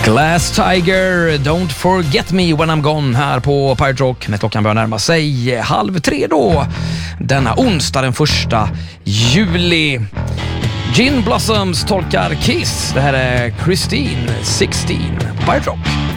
Glass Tiger, Don't Forget Me When I'm Gone här på Pirate Rock när klockan börjar närma sig 2:30 då. Denna onsdag den 1 juli. Gin Blossoms tolkar Kiss. Det här är Christine 16 på Pirate Rock.